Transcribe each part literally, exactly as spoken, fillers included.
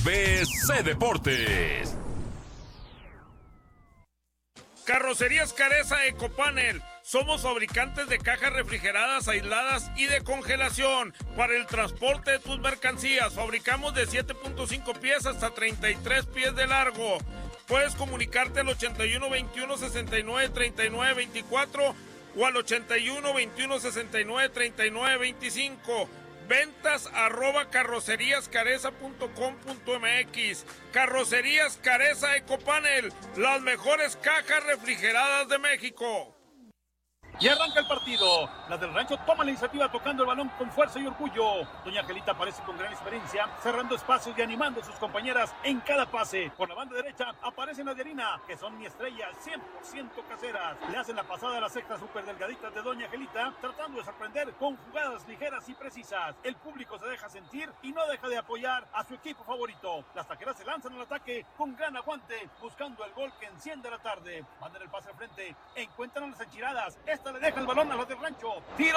B C Deportes. Carrocerías Careza Ecopanel. Somos fabricantes de cajas refrigeradas, aisladas y de congelación para el transporte de tus mercancías. Fabricamos de siete punto cinco pies hasta treinta y tres pies de largo. Puedes comunicarte al ochenta y uno veintiuno sesenta y nueve treinta y nueve veinticuatro o al ochenta y uno veintiuno sesenta y nueve treinta y nueve veinticinco. Ventas arroba carrocerías careza punto com punto m x. Carrocerías Careza Ecopanel, las mejores cajas refrigeradas de México. Y arranca el partido. Las del Rancho toman la iniciativa tocando el balón con fuerza y orgullo. Doña Angelita aparece con gran experiencia, cerrando espacios y animando a sus compañeras en cada pase. Por la banda derecha aparece Nadirina, que son mi estrella, cien por ciento caseras. Le hacen la pasada a las sextas súper delgaditas de Doña Angelita, tratando de sorprender con jugadas ligeras y precisas. El público se deja sentir y no deja de apoyar a su equipo favorito. Las taqueras se lanzan al ataque con gran aguante, buscando el gol que enciende la tarde. Mandan el pase al frente, encuentran las enchiladas. Esta le deja el balón a los del Rancho. ¡Tiro!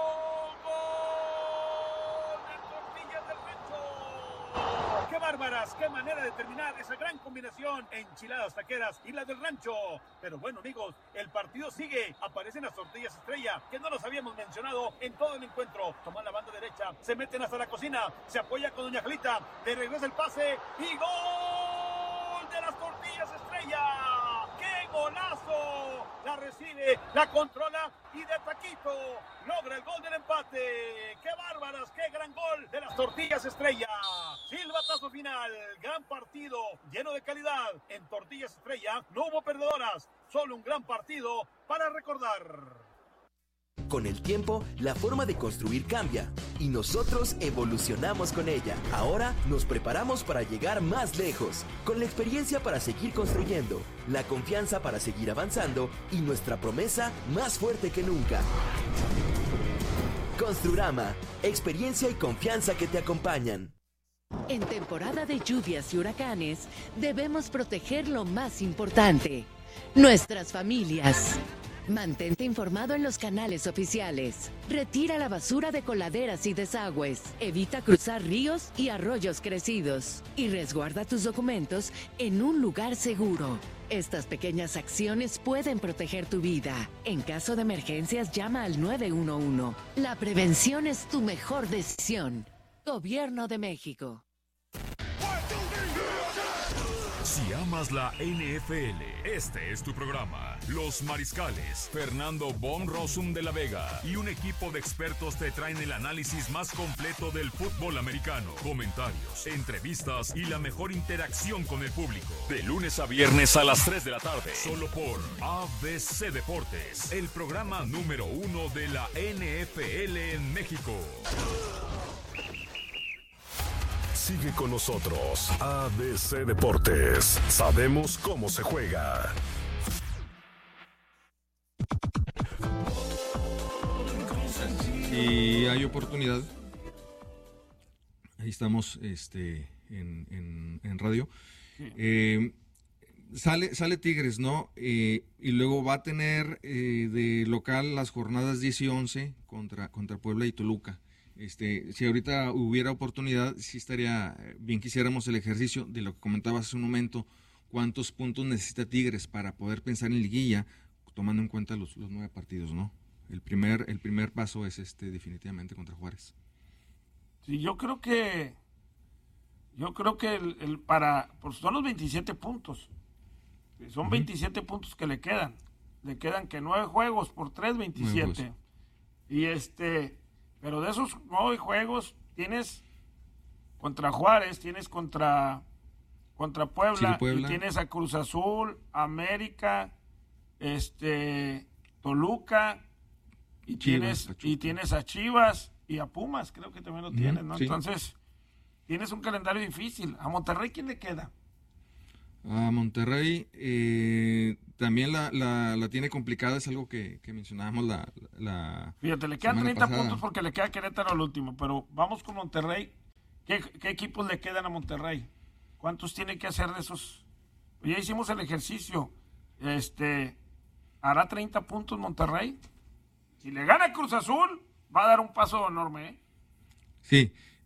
¡Gol! ¡De Tortillas del Rancho! ¡Qué bárbaras! ¡Qué manera de terminar esa gran combinación! Enchiladas taqueras y la del Rancho. Pero bueno, amigos, el partido sigue. Aparecen las Tortillas Estrella, que no los habíamos mencionado en todo el encuentro. Toman la banda derecha, se meten hasta la cocina, se apoya con Doña Angelita, le regresa el pase y ¡gol de las Tortillas Estrella! ¡Qué golazo! La recibe, la controla y de taquito logra el gol del empate. ¡Qué bárbaras! ¡Qué gran gol de las Tortillas Estrella! Silbatazo final, gran partido, lleno de calidad. En Tortillas Estrella no hubo perdedoras, solo un gran partido para recordar. Con el tiempo, la forma de construir cambia y nosotros evolucionamos con ella. Ahora nos preparamos para llegar más lejos, con la experiencia para seguir construyendo, la confianza para seguir avanzando y nuestra promesa más fuerte que nunca. Construrama, experiencia y confianza que te acompañan. En temporada de lluvias y huracanes, debemos proteger lo más importante, nuestras familias. Mantente informado en los canales oficiales. Retira la basura de coladeras y desagües. Evita cruzar ríos y arroyos crecidos. Y resguarda tus documentos en un lugar seguro. Estas pequeñas acciones pueden proteger tu vida. En caso de emergencias, llama al nueve uno uno. La prevención es tu mejor decisión. Gobierno de México. Si amas la N F L, este es tu programa. Los Mariscales, Fernando Von Rossum de la Vega y un equipo de expertos te traen el análisis más completo del fútbol americano. Comentarios, entrevistas y la mejor interacción con el público. De lunes a viernes a las tres de la tarde. Solo por A B C Deportes, el programa número uno de la N F L en México. Sigue con nosotros, A B C Deportes. Sabemos cómo se juega. Si hay oportunidad, ahí estamos este, en, en, en radio. Eh, sale, sale Tigres, ¿no? Eh, y luego va a tener eh, de local las jornadas diez y once contra, contra Puebla y Toluca. Este, si ahorita hubiera oportunidad, sí estaría bien que hiciéramos el ejercicio de lo que comentabas hace un momento, cuántos puntos necesita Tigres para poder pensar en liguilla, tomando en cuenta los, los nueve partidos, ¿no? El primer, el primer paso es este definitivamente contra Juárez. Sí, yo creo que yo creo que el, el para pues son los veintisiete puntos. Son uh-huh. veintisiete puntos que le quedan. Le quedan que nueve juegos por tres, veintisiete. Y este Pero de esos nueve juegos tienes contra Juárez, tienes contra, contra Puebla, sí, Puebla, y tienes a Cruz Azul, América, este, Toluca, y Chivas, tienes, y tienes a Chivas y a Pumas, creo que también lo tienes, ¿no? Sí. Entonces, tienes un calendario difícil. ¿A Monterrey quién le queda? A Monterrey eh, también la, la, la tiene complicada, es algo que, que mencionábamos la, la Fíjate, le quedan treinta pasada. Puntos porque le queda Querétaro al último, pero vamos con Monterrey. ¿Qué, qué equipos le quedan a Monterrey? ¿Cuántos tiene que hacer de esos? Ya hicimos el ejercicio. Este, ¿hará treinta puntos Monterrey? Si le gana Cruz Azul, va a dar un paso enorme, ¿eh? Sí.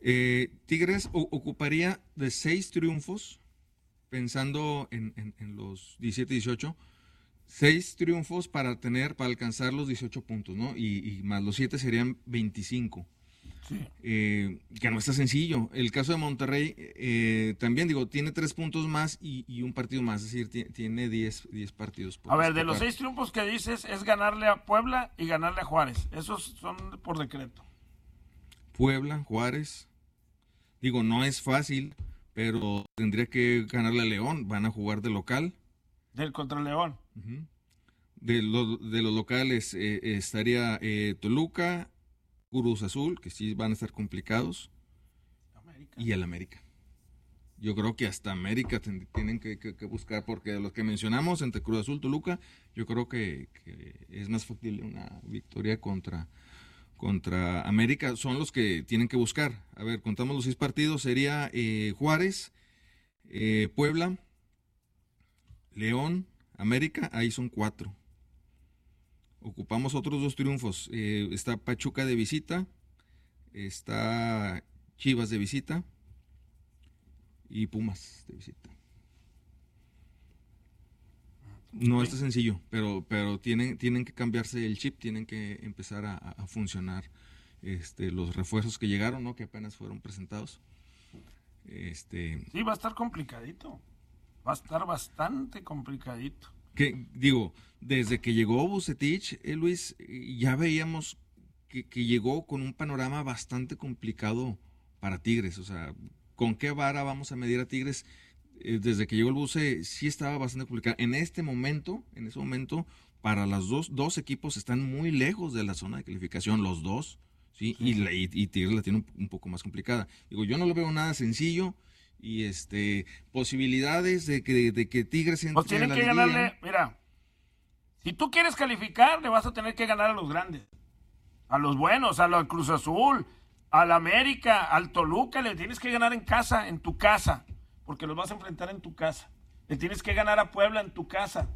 Eh, Tigres o, ocuparía de seis triunfos, pensando en, en, en los diecisiete dieciocho, seis triunfos para tener, para alcanzar los dieciocho puntos, ¿no? Y, y más los siete serían veinticinco. Sí. Eh, que no está sencillo. El caso de Monterrey eh, también, digo, tiene tres puntos más y, y un partido más, es decir, t- tiene diez, diez partidos. A ver, de los seis triunfos que dices, es ganarle a Puebla y ganarle a Juárez. Esos son por decreto. Puebla, Juárez, digo, no es fácil, pero tendría que ganarle a León, van a jugar de local. Del contra León. Uh-huh. De, lo, de los locales eh, estaría eh, Toluca, Cruz Azul, que sí van a estar complicados, América. Y el América. Yo creo que hasta América ten, tienen que, que, que buscar, porque de los que mencionamos, entre Cruz Azul, Toluca, yo creo que, que es más factible una victoria contra, contra América. Son los que tienen que buscar. A ver, contamos los seis partidos, sería eh, Juárez, eh, Puebla, León, América, ahí son cuatro. Ocupamos otros dos triunfos. Eh, está Pachuca de visita, está Chivas de visita y Pumas de visita. No está sencillo, pero, pero tienen, tienen que cambiarse el chip, tienen que empezar a, a funcionar este, los refuerzos que llegaron, ¿no? Que apenas fueron presentados. Este, sí, va a estar complicadito. Va a estar bastante complicadito. Que digo, desde que llegó Vucetich, eh, Luis, ya veíamos que, que llegó con un panorama bastante complicado para Tigres. O sea, ¿con qué vara vamos a medir a Tigres? Eh, desde que llegó el Buce sí estaba bastante complicado. En este momento, en ese momento, para los dos, dos equipos están muy lejos de la zona de calificación, los dos, ¿sí? sí. Y, la, y, y Tigres la tiene un, un poco más complicada. Digo, yo no lo veo nada sencillo. Y este posibilidades de que, de que Tigres entre pues tienen que liguilla. Ganarle, mira, si tú quieres calificar, le vas a tener que ganar a los grandes, a los buenos, a la Cruz Azul, al América, al Toluca, le tienes que ganar en casa, en tu casa, porque los vas a enfrentar en tu casa. Le tienes que ganar a Puebla en tu casa.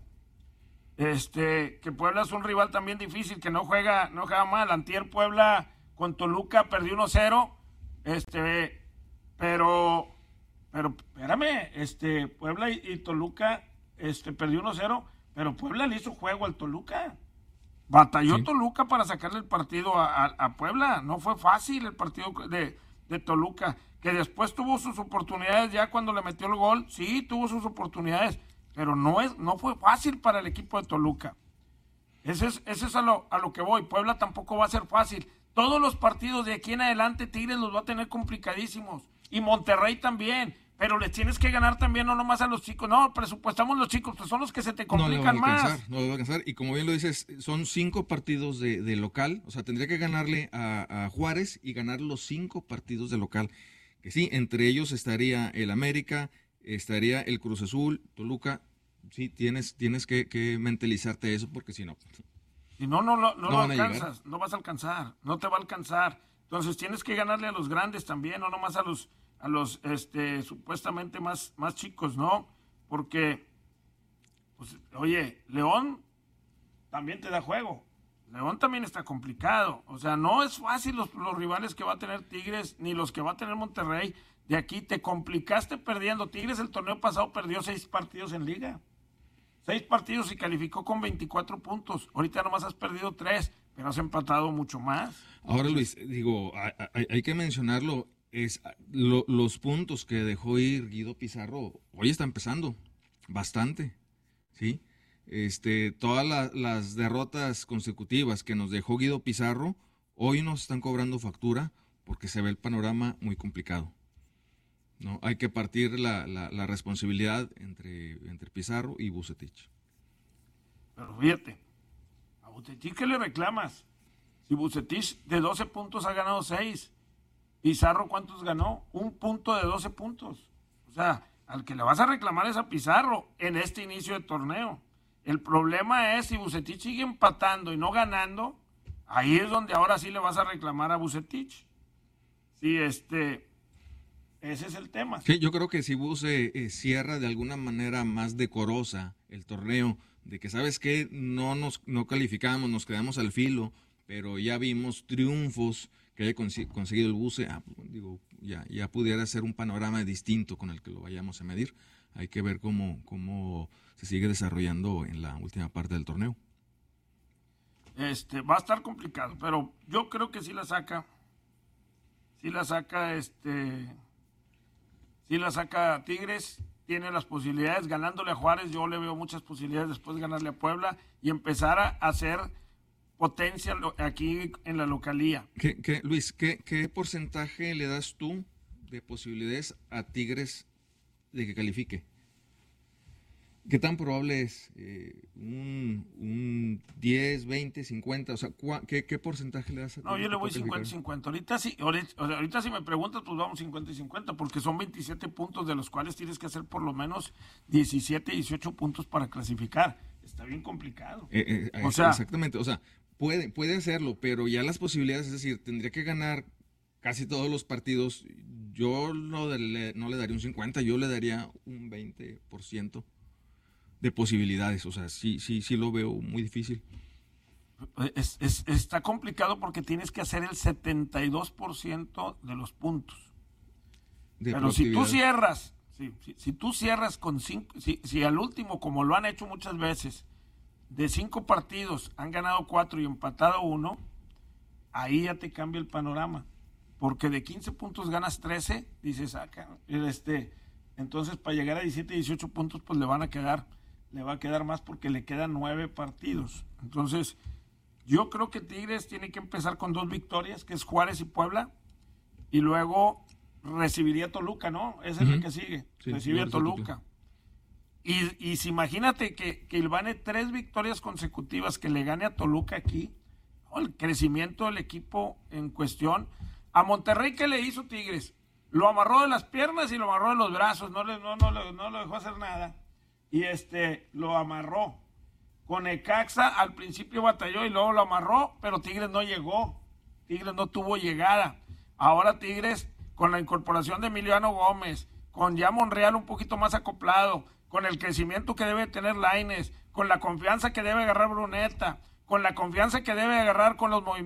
Este, que Puebla es un rival también difícil, que no juega, no juega mal. Antier Puebla con Toluca perdió uno cero, este, pero Pero espérame, este, Puebla y, y Toluca este, perdió uno cero, pero Puebla le hizo juego al Toluca. Batalló sí. Toluca para sacarle el partido a, a, a Puebla. No fue fácil el partido de, de Toluca, que después tuvo sus oportunidades ya cuando le metió el gol. Sí, tuvo sus oportunidades, pero no, es, no fue fácil para el equipo de Toluca. Ese es, ese es a, lo, a lo que voy. Puebla tampoco va a ser fácil. Todos los partidos de aquí en adelante Tigres los va a tener complicadísimos. Y Monterrey también, pero les tienes que ganar también, no nomás a los chicos. No, presupuestamos los chicos, pues son los que se te complican no alcanzar, más. No le va a alcanzar, y como bien lo dices, son cinco partidos de, de local, o sea, tendría que ganarle a, a Juárez y ganar los cinco partidos de local. Que sí, entre ellos estaría el América, estaría el Cruz Azul, Toluca. Sí, tienes, tienes que, que mentalizarte eso, porque si no... Si no, no, no, no, no lo alcanzas, no vas a alcanzar, no te va a alcanzar. Entonces tienes que ganarle a los grandes también, no nomás a los... a los este supuestamente más, más chicos, ¿no? Porque, pues, oye, León también te da juego. León también está complicado. O sea, no es fácil los, los rivales que va a tener Tigres, ni los que va a tener Monterrey. De aquí te complicaste perdiendo. Tigres el torneo pasado perdió seis partidos en liga. Seis partidos y calificó con veinticuatro puntos. Ahorita nomás has perdido tres, pero has empatado mucho más. Ahora, Luis, digo, hay, hay que mencionarlo. Es lo, los puntos que dejó ir Guido Pizarro hoy está empezando bastante, ¿sí? Este, todas la, las derrotas consecutivas que nos dejó Guido Pizarro hoy nos están cobrando factura porque se ve el panorama muy complicado, ¿no? Hay que partir la, la, la responsabilidad entre, entre Pizarro y Vucetich. Pero fíjate, a Vucetich, ¿qué le reclamas? Si Vucetich de doce puntos ha ganado seis. Pizarro, ¿cuántos ganó? Un punto de doce puntos. O sea, al que le vas a reclamar es a Pizarro en este inicio de torneo. El problema es si Vucetich sigue empatando y no ganando, ahí es donde ahora sí le vas a reclamar a Vucetich. Sí, este, ese es el tema. Sí, yo creo que si Vuce eh, cierra de alguna manera más decorosa el torneo, de que sabes que no nos no calificamos, nos quedamos al filo, pero ya vimos triunfos que haya consi- conseguido el buce, ah, digo, ya, ya pudiera ser un panorama distinto con el que lo vayamos a medir. Hay que ver cómo, cómo se sigue desarrollando en la última parte del torneo. Este, va a estar complicado, pero yo creo que sí la saca. Sí la saca, este, sí la saca Tigres. Tiene las posibilidades, ganándole a Juárez, yo le veo muchas posibilidades después de ganarle a Puebla y empezar a hacer potencia aquí en la localía. ¿Qué, qué, Luis, ¿qué, qué porcentaje le das tú de posibilidades a Tigres de que califique? ¿Qué tan probable es? Eh, un, ¿Un diez, veinte, cincuenta? O sea, ¿qué, qué porcentaje le das a Tigres? No, yo le voy cincuenta cincuenta. Ahorita sí, ahorita, ahorita si me preguntas, pues vamos cincuenta y cincuenta, porque son veintisiete puntos, de los cuales tienes que hacer por lo menos diecisiete, dieciocho puntos para clasificar. Está bien complicado. Eh, eh, o sea, exactamente, o sea, puede, puede hacerlo, pero ya las posibilidades, es decir, tendría que ganar casi todos los partidos. Yo no le, no le daría un cincuenta, yo le daría un veinte por ciento de posibilidades. O sea, sí, sí, sí lo veo muy difícil. Es, es, está complicado porque tienes que hacer el setenta y dos por ciento de los puntos. De Pero si tú cierras, si, si, si tú cierras con cinco, si, si al último, como lo han hecho muchas veces, de cinco partidos han ganado cuatro y empatado uno, ahí ya te cambia el panorama. Porque de quince puntos ganas trece, dices, acá, este, entonces para llegar a diecisiete, dieciocho puntos, pues le van a quedar, le va a quedar más porque le quedan nueve partidos. Entonces, yo creo que Tigres tiene que empezar con dos victorias, que es Juárez y Puebla, y luego recibiría a Toluca, ¿no? Ese uh-huh. es el que sigue, sí, recibe a Toluca. Y, y si imagínate que, que Ilvane tres victorias consecutivas, que le gane a Toluca aquí, ¿no? El crecimiento del equipo en cuestión. A Monterrey, ¿qué le hizo Tigres? Lo amarró de las piernas y lo amarró de los brazos, no, le, no, no, no, no lo dejó hacer nada. Y este, lo amarró. Con Necaxa al principio batalló y luego lo amarró, pero Tigres no llegó. Tigres no tuvo llegada. Ahora Tigres, con la incorporación de Emiliano Gómez, con ya Monreal un poquito más acoplado, con el crecimiento que debe tener Lainez, con la confianza que debe agarrar Bruneta, con la confianza que debe agarrar con los movimientos